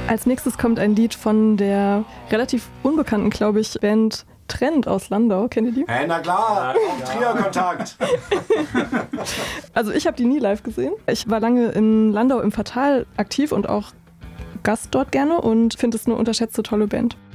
Als nächstes kommt ein Lied von der relativ unbekannten, glaube ich, Band Trend aus Landau. Kennt ihr die? Hey, na klar, Trio-Kontakt. Also ich habe die nie live gesehen. Ich war lange in Landau im Fatal aktiv und auch Gast dort gerne und finde es eine unterschätzte tolle Band.